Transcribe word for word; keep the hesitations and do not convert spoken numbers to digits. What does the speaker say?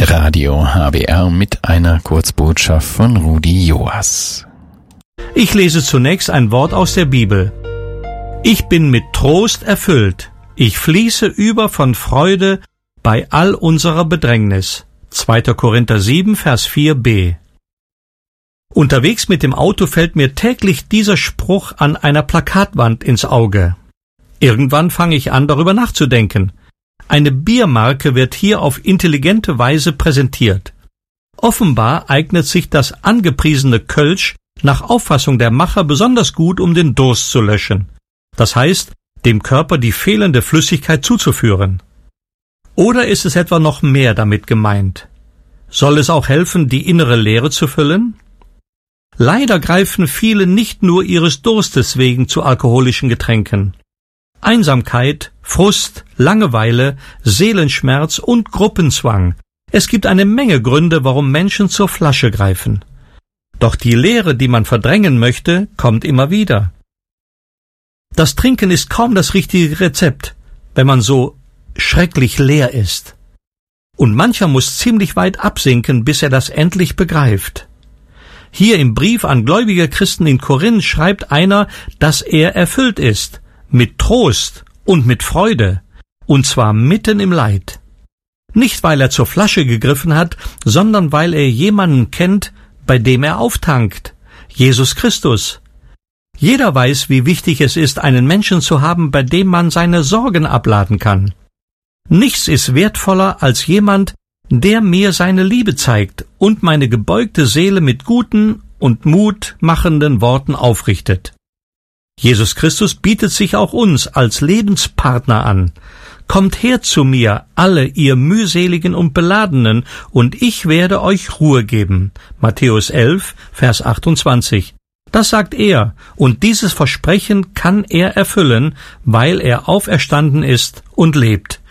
Radio H B R mit einer Kurzbotschaft von Rudi Joas. Ich lese zunächst ein Wort aus der Bibel. Ich bin mit Trost erfüllt. Ich fließe über von Freude bei all unserer Bedrängnis. zweiter Korinther sieben, Vers vier b. Unterwegs mit dem Auto fällt mir täglich dieser Spruch an einer Plakatwand ins Auge. Irgendwann fange ich an, darüber nachzudenken. Eine Biermarke wird hier auf intelligente Weise präsentiert. Offenbar eignet sich das angepriesene Kölsch nach Auffassung der Macher besonders gut, um den Durst zu löschen. Das heißt, dem Körper die fehlende Flüssigkeit zuzuführen. Oder ist es etwa noch mehr damit gemeint? Soll es auch helfen, die innere Leere zu füllen? Leider greifen viele nicht nur ihres Durstes wegen zu alkoholischen Getränken. Einsamkeit, Frust, Langeweile, Seelenschmerz und Gruppenzwang. Es gibt eine Menge Gründe, warum Menschen zur Flasche greifen. Doch die Leere, die man verdrängen möchte, kommt immer wieder. Das Trinken ist kaum das richtige Rezept, wenn man so schrecklich leer ist. Und mancher muss ziemlich weit absinken, bis er das endlich begreift. Hier im Brief an gläubige Christen in Korinth schreibt einer, dass er erfüllt ist, mit Trost und mit Freude, und zwar mitten im Leid. Nicht, weil er zur Flasche gegriffen hat, sondern weil er jemanden kennt, bei dem er auftankt, Jesus Christus. Jeder weiß, wie wichtig es ist, einen Menschen zu haben, bei dem man seine Sorgen abladen kann. Nichts ist wertvoller als jemand, der mir seine Liebe zeigt und meine gebeugte Seele mit guten und mutmachenden Worten aufrichtet. Jesus Christus bietet sich auch uns als Lebenspartner an. Kommt her zu mir, alle ihr mühseligen und Beladenen, und ich werde euch Ruhe geben. Matthäus elf, Vers achtundzwanzig. Das sagt er, und dieses Versprechen kann er erfüllen, weil er auferstanden ist und lebt.